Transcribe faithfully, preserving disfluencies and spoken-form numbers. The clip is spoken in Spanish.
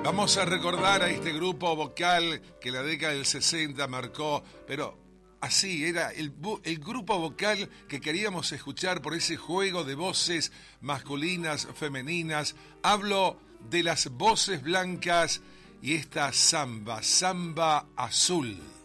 Vamos a recordar a este grupo vocal que la década del sesenta marcó, pero así era el, el grupo vocal que queríamos escuchar por ese juego de voces masculinas, femeninas. Hablo de las Voces Blancas y esta samba, Samba Azul.